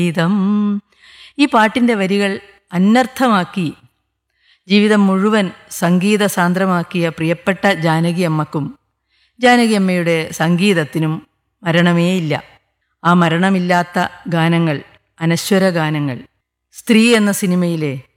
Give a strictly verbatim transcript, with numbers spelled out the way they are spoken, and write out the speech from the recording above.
ഗീതം. ഈ പാട്ടിൻ്റെ വരികൾ അനർത്ഥമാക്കി ജീവിതം മുഴുവൻ സംഗീത സാന്ദ്രമാക്കിയ പ്രിയപ്പെട്ട ജാനകി അമ്മക്കും ജാനകി അമ്മയുടെ സംഗീതത്തിനും മരണമേയില്ല. ആ മരണമില്ലാത്ത ഗാനങ്ങൾ, അനശ്വര ഗാനങ്ങൾ. സ്ത്രീ എന്ന സിനിമയിലെ